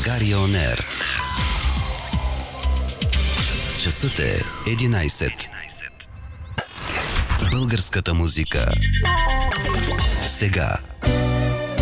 България On Air. Часът е 11. Българската музика. Сега.